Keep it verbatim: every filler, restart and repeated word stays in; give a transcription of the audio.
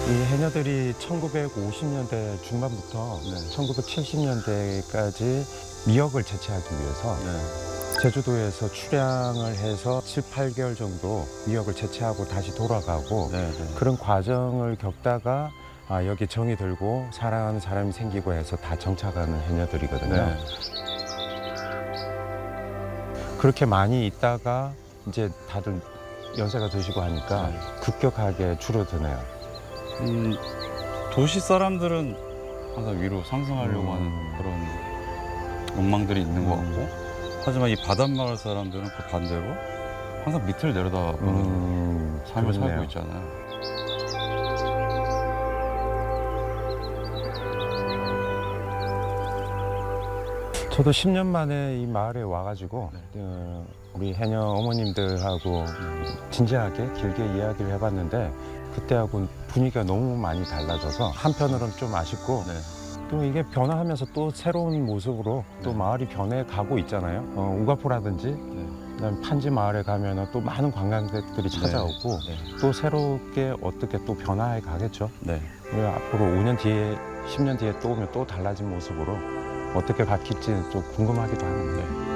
이 해녀들이 천구백오십 년대 중반부터 네. 천구백칠십 년대까지 미역을 채취하기 위해서 네. 제주도에서 출항을 해서 칠, 팔 개월 정도 미역을 채취하고 다시 돌아가고 네, 네. 그런 과정을 겪다가 아, 여기 정이 들고 사랑하는 사람이 생기고 해서 다 정착하는 해녀들이거든요. 네. 그렇게 많이 있다가 이제 다들 연세가 드시고 하니까 네. 급격하게 줄어드네요. 음, 도시 사람들은 항상 위로 상승하려고 음. 하는 그런 욕망들이 있는 것 음. 같고, 하지만 이 바닷마을 사람들은 그 반대로 항상 밑을 내려다보는 음, 삶을 그렇네요. 살고 있잖아요. 저도 십 년 만에 이 마을에 와가지고 네. 어, 우리 해녀 어머님들하고 진지하게 길게 이야기를 해봤는데 그때하고는 분위기가 너무 많이 달라져서 한편으로는 좀 아쉽고 네. 또 이게 변화하면서 또 새로운 모습으로 또 네. 마을이 변해가고 있잖아요. 어, 우가포라든지 네. 그다음에 판지 마을에 가면은 또 많은 관광객들이 찾아오고 네. 또 새롭게 어떻게 또 변화해 가겠죠. 네. 우리 앞으로 오 년 뒤에 십 년 뒤에 또 오면 또 달라진 모습으로 어떻게 바뀔지 좀 궁금하기도 하는데